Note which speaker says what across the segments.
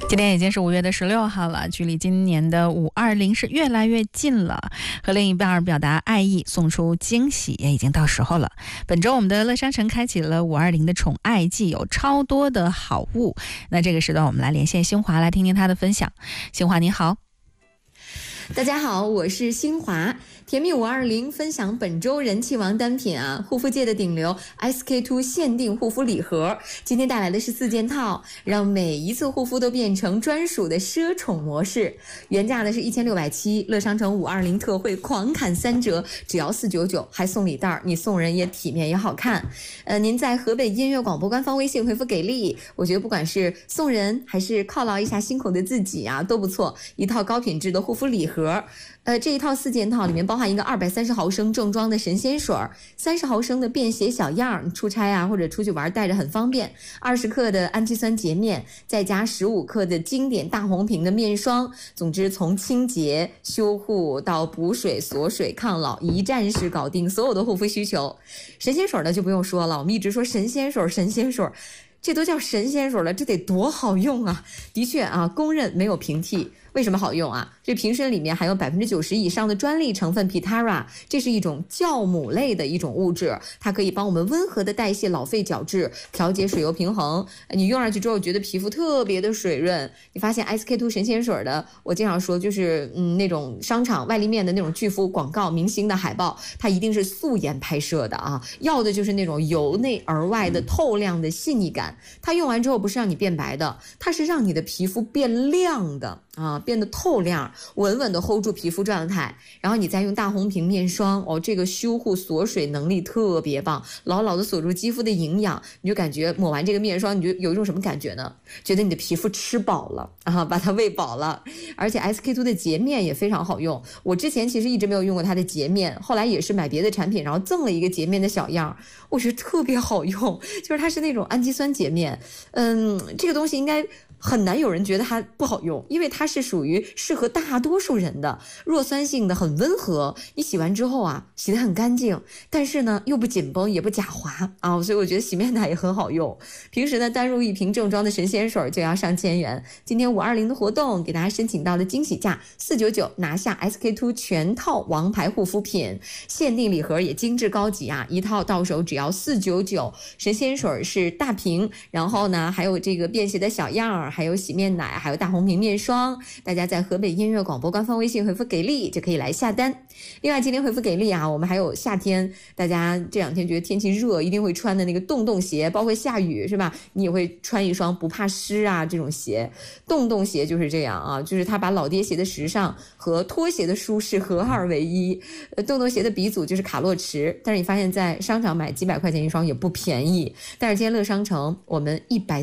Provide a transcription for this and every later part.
Speaker 1: 今天已经是5月16号了，距离今年的520是越来越近了。和另一半表达爱意，送出惊喜也已经到时候了。本周我们的乐商城开启了520的宠爱季，有超多的好物。那这个时段我们来连线新华，来听听他的分享。新华你好。
Speaker 2: 大家好，我是新华。甜蜜520分享本周人气王单品啊，护肤界的顶流 SK-II 限定护肤礼盒。今天带来的是4件套，让每一次护肤都变成专属的奢宠模式。原价的是1670，乐商城520特惠狂砍3折，只要499，还送礼袋，你送人也体面也好看。您在河北音乐广播官方微信回复给力，我觉得不管是送人还是犒劳一下辛苦的自己啊，都不错。一套高品质的护肤礼盒。这一套4件套里面包含一个230毫升正装的神仙水，30毫升的便携小样，出差啊或者出去玩带着很方便，20克的氨基酸洁面，再加15克的经典大红瓶的面霜。总之从清洁修护到补水锁水抗老，一站式搞定所有的护肤需求。神仙水呢就不用说了，我们一直说神仙水神仙水，这都叫神仙水了，这得多好用啊。的确啊，公认没有平替。为什么好用啊？这瓶身里面含有90%以上的专利成分 Pitara， 这是一种酵母类的一种物质，它可以帮我们温和的代谢老废角质，调节水油平衡。你用上去之后觉得皮肤特别的水润。你发现 SK-II 神仙水的，我经常说就是那种商场外立面的那种巨幅广告明星的海报，它一定是素颜拍摄的啊，要的就是那种由内而外的透亮的细腻感。它用完之后不是让你变白的，它是让你的皮肤变亮的啊，变得透亮，稳稳的 hold 住皮肤状态。然后你再用大红瓶面霜，这个修护锁水能力特别棒，牢牢的锁住肌肤的营养。你就感觉抹完这个面霜，你就有一种什么感觉呢？觉得你的皮肤吃饱了啊，把它喂饱了。而且 SK-II 的洁面也非常好用，我之前其实一直没有用过它的洁面，后来也是买别的产品，然后赠了一个洁面的小样，我觉得特别好用，就是它是那种氨基酸洁面。这个东西应该很难有人觉得它不好用，因为它是属于适合大多数人的，弱酸性的，很温和，你洗完之后啊，洗得很干净，但是呢又不紧绷也不假滑啊，所以我觉得洗面奶也很好用。平时呢单入1瓶正装的神仙水就要上千元，今天520的活动给大家申请到的惊喜价499，拿下 SK-II 全套王牌护肤品，限定礼盒也精致高级啊，一套到手只要499。神仙水是大瓶，然后呢还有这个便携的小样，还有洗面奶，还有大红瓶面霜。大家在河北音乐广播官方微信回复给力就可以来下单。另外今天回复给力啊，我们还有夏天大家这2天觉得天气热一定会穿的那个洞鞋，包括下雨是吧，你也会穿一双不怕湿啊这种鞋。洞鞋就是这样啊，就是它把老爹鞋的时尚和拖鞋的舒适合2为一。洞鞋的鼻祖就是卡洛驰，但是你发现在商场买几百块钱一双也不便宜，但是今天乐商城我们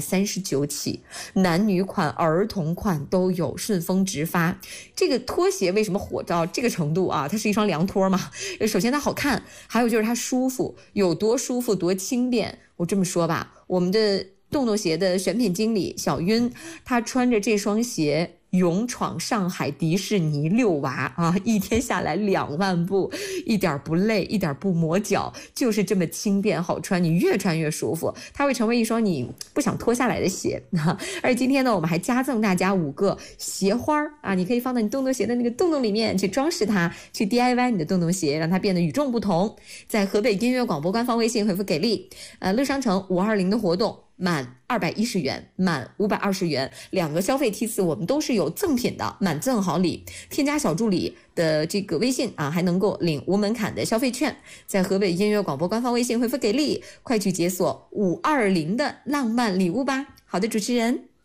Speaker 2: 139起，男女款儿童款都有，顺丰直发。这个拖鞋为什么火到这个程度啊？它是一双凉拖嘛，首先它好看，还有就是它舒服，有多舒服多轻便。我这么说吧，我们的洞鞋的选品经理小晕，他穿着这双鞋勇闯上海迪士尼遛娃啊，一天下来2万步，一点不累，一点不磨脚，就是这么轻便好穿，你越穿越舒服，它会成为一双你不想脱下来的鞋。而且今天呢，我们还加赠大家5个鞋花啊，你可以放到你洞鞋的那个洞里面去装饰它，去 DIY 你的洞鞋，让它变得与众不同。在河北音乐广播官方微信回复给力，乐商城520的活动。满210元，满520元，2个消费梯次我们都是有赠品的，满赠好礼。添加小助理的这个微信啊，还能够领无门槛的消费券。在河北音乐广播官方微信回复给力，快去解锁520的浪漫礼物吧。好的，主持人。